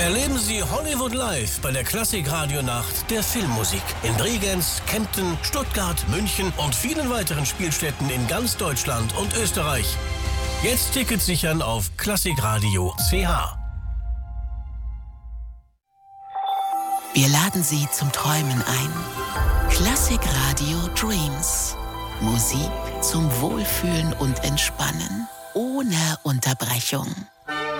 Erleben Sie Hollywood Live bei der Klassik-Radio-Nacht der Filmmusik in Bregenz, Kempten, Stuttgart, München und vielen weiteren Spielstätten in ganz Deutschland und Österreich. Jetzt Tickets sichern auf klassikradio.ch. Wir laden Sie zum Träumen ein. Klassikradio Dreams. Musik zum Wohlfühlen und Entspannen ohne Unterbrechung.